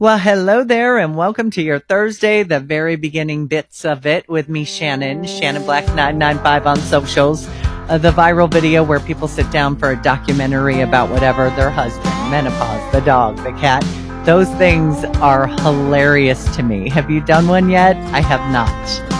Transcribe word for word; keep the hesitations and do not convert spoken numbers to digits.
Well, hello there and welcome to your Thursday, the very beginning bits of it with me, Shannon, Shannon Black nine nine five on socials, uh, the viral video where people sit down for a documentary about whatever, their husband, menopause, the dog, the cat. Those things are hilarious to me. Have you done one yet? I have not.